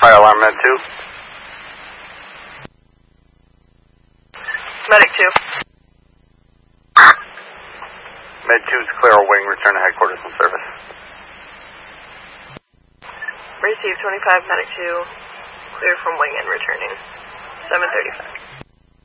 Fire alarm, Med 2. Medic 2. Med 2's clear wing, return to headquarters in service. Receive 25, Medic 2. Clear from wing and returning. 7:35.